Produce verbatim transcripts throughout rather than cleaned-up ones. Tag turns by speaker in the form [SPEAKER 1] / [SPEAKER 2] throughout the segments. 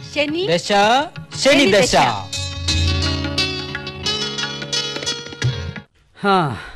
[SPEAKER 1] ശനി
[SPEAKER 2] ദശ ശനി ദശ.
[SPEAKER 3] ഹാ,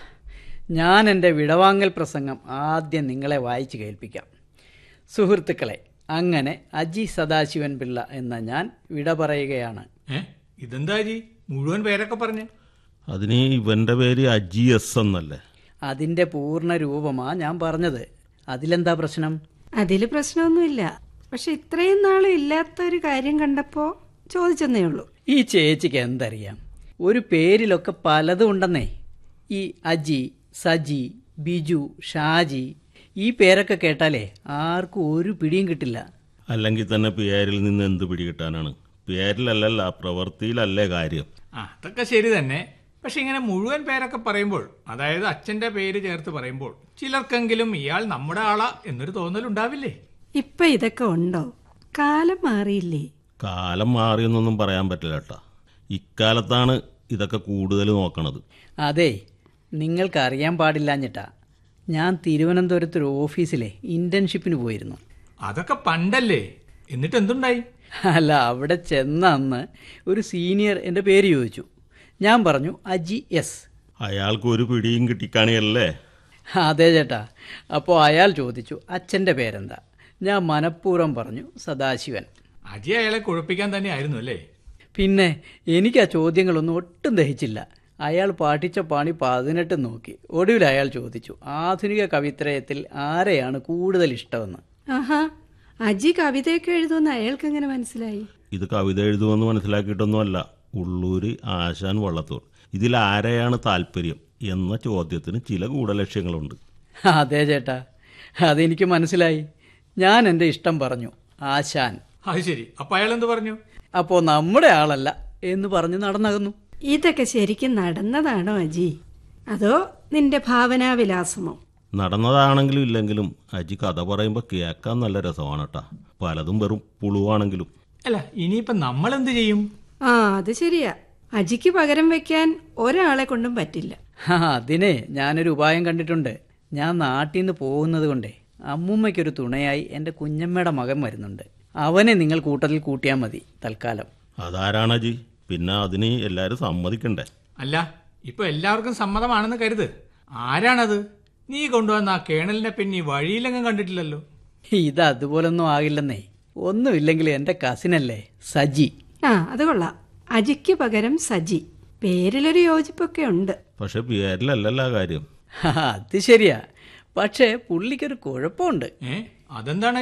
[SPEAKER 3] ഞാൻ എൻ്റെ വിടവാങ്ങൽ പ്രസംഗം ആദ്യം നിങ്ങളെ വായിച്ചു കേൾപ്പിക്കാം. സുഹൃത്തുക്കളെ, അങ്ങനെ അജി സദാശിവൻ പിള്ള എന്ന ഞാൻ വിട പറയുകയാണ്.
[SPEAKER 4] ഇതെന്താ അജി മുഴുവൻ പേരൊക്കെ പറഞ്ഞു?
[SPEAKER 5] അതിന് ഇവന്റെ പേര് അജി എസ് എന്നല്ലേ?
[SPEAKER 3] അതിൻ്റെ പൂർണ്ണ രൂപമാ ഞാൻ പറഞ്ഞത്. അതിലെന്താ പ്രശ്നം?
[SPEAKER 6] അതിൽ പ്രശ്നമൊന്നുമില്ല. പക്ഷെ ഇത്രയും നാളും ഇല്ലാത്തൊരു കാര്യം കണ്ടപ്പോൾ ചോദിച്ചെന്നേ ഉള്ളൂ.
[SPEAKER 3] ഈ ചേച്ചിക്ക് എന്തറിയാം? ഒരു പേരിലൊക്കെ പലതും ഉണ്ടെന്നേ. ഈ അജി, സജി, ബിജു, ഷാജി, ഈ പേരൊക്കെ കേട്ടാലേ ആർക്കും ഒരു പിടിയും കിട്ടില്ല.
[SPEAKER 5] അല്ലെങ്കിൽ തന്നെ പേരിൽ നിന്ന് എന്ത് പിടി കിട്ടാനാണ്? പേരിലല്ല, പ്രവൃത്തിയിലല്ലേ കാര്യം.
[SPEAKER 4] ആ അതൊക്കെ ശരി തന്നെ. പക്ഷെ ഇങ്ങനെ മുഴുവൻ പേരൊക്കെ പറയുമ്പോൾ, അതായത് അച്ഛന്റെ പേര് ചേർത്ത് പറയുമ്പോൾ, ചിലർക്കെങ്കിലും ഇയാൾ നമ്മുടെ ആളാ എന്നൊരു തോന്നലുണ്ടാവില്ലേ?
[SPEAKER 6] ഇപ്പൊ ഇതൊക്കെ ഉണ്ടോ? കാലം മാറിയില്ലേ?
[SPEAKER 5] കാലം മാറിയെന്നൊന്നും പറയാൻ പറ്റില്ല കേട്ടാ. ഇക്കാലത്താണ് ഇതൊക്കെ കൂടുതൽ നോക്കണത്.
[SPEAKER 3] അതെ, നിങ്ങൾക്കറിയാൻ പാടില്ലാഞ്ഞിട്ടാ. ഞാൻ തിരുവനന്തപുരത്തൊരു ഓഫീസിലെ ഇന്റേൺഷിപ്പിന് പോയിരുന്നു.
[SPEAKER 4] അതൊക്കെ പണ്ടല്ലേ, എന്നിട്ട് എന്തുണ്ടായി?
[SPEAKER 3] അല്ല, അവിടെ ചെന്ന അന്ന് ഒരു സീനിയർ എൻ്റെ പേര് ചോദിച്ചു. ഞാൻ പറഞ്ഞു അജി എസ്.
[SPEAKER 5] അയാൾക്ക് ഒരു പിടിയും കിട്ടിക്കാണിയല്ലേ?
[SPEAKER 3] അതെ ചേട്ടാ. അപ്പോൾ അയാൾ ചോദിച്ചു അച്ഛൻ്റെ പേരെന്താ. ഞാൻ മനഃപൂർവ്വം പറഞ്ഞു സദാശിവൻ.
[SPEAKER 4] അജി അയാളെ കുഴപ്പിക്കാൻ തന്നെ ആയിരുന്നു അല്ലേ?
[SPEAKER 3] പിന്നെ എനിക്ക് ആ ചോദ്യങ്ങളൊന്നും ഒട്ടും ദഹിച്ചില്ല. അയാൾ പാട്ടിച്ച പാണി പതിനെട്ട് നോക്കി. ഒടുവിൽ അയാൾ ചോദിച്ചു ആധുനിക കവിത്രയത്തിൽ ആരെയാണ് കൂടുതൽ ഇഷ്ടമെന്ന്.
[SPEAKER 6] ആഹാ, അജി കവിതയൊക്കെ എഴുതുമെന്ന് അയാൾക്ക് എങ്ങനെ മനസ്സിലായി?
[SPEAKER 5] ഇത് കവിത എഴുതുമെന്ന് മനസ്സിലാക്കിയിട്ടൊന്നുമല്ല. ഉള്ളൂര്, ആശാൻ, വള്ളത്തോൾ, ഇതിലാരെയാണ് താല്പര്യം എന്ന ചോദ്യത്തിന് ചില ഗൂഢലക്ഷ്യങ്ങളുണ്ട്.
[SPEAKER 3] അതെ ചേട്ടാ, അതെനിക്ക് മനസ്സിലായി. ഞാൻ എൻ്റെ ഇഷ്ടം പറഞ്ഞു, ആശാൻ.
[SPEAKER 4] അത് ശരി. അപ്പൊ അയാൾ എന്ത് പറഞ്ഞു?
[SPEAKER 3] അപ്പോൾ നമ്മുടെ ആളല്ല എന്ന് പറഞ്ഞ് നടന്നകുന്നു.
[SPEAKER 6] ഇതൊക്കെ ശരിക്കും നടന്നതാണോ അജി, അതോ നിന്റെ ഭാവനാവിലാസമോ?
[SPEAKER 5] നടന്നതാണെങ്കിലും ഇല്ലെങ്കിലും അജി കഥ പറയുമ്പോൾ കേൾക്കാൻ നല്ല രസമാണ് കേട്ടാ. പലതും വെറും പുളുവാണെങ്കിലും.
[SPEAKER 4] അല്ല, ഇനിയിപ്പം നമ്മൾ എന്ത് ചെയ്യും?
[SPEAKER 6] ആ അത് ശരിയാ. അജിക്ക് പകരം വെക്കാൻ ഒരാളെ കൊണ്ടും പറ്റില്ല.
[SPEAKER 3] ആ അതിനെ ഞാനൊരു ഉപായം കണ്ടിട്ടുണ്ട്. ഞാൻ നാട്ടിൽ നിന്ന് പോകുന്നത് കൊണ്ടേ അമ്മൂമ്മയ്ക്കൊരു തുണയായി എൻ്റെ കുഞ്ഞമ്മയുടെ മകൻ വരുന്നുണ്ട്. അവനെ നിങ്ങൾ കൂട്ടത്തിൽ കൂട്ടിയാൽ മതി തൽക്കാലം.
[SPEAKER 5] അതാരാണ് അജി? പിന്നെ അതിന് എല്ലാവരും സമ്മതിക്കണ്ടേ?
[SPEAKER 4] അല്ല, ഇപ്പൊ എല്ലാവർക്കും സമ്മതമാണെന്ന് കരുത്. ആരാണത്? നീ കൊണ്ടുവന്ന ആ കേണലിനെ പിന്നെ വഴിയിലെങ്ങും കണ്ടിട്ടില്ലല്ലോ.
[SPEAKER 3] ഇത് അതുപോലൊന്നും ആകില്ലെന്നേ. ഒന്നുമില്ലെങ്കിൽ എൻ്റെ കസിനല്ലേ സജി.
[SPEAKER 6] ആ അത് കൊള്ളാം. അജിക്ക് പകരം സജി. പേരിലൊരു യോജിപ്പൊക്കെ ഉണ്ട്.
[SPEAKER 5] പക്ഷെ പേരിലല്ലല്ലോ കാര്യം.
[SPEAKER 3] അത് ശരിയാ. പക്ഷേ പുള്ളിക്കൊരു കുഴപ്പമുണ്ട്.
[SPEAKER 4] ഏ അതെന്താണ്?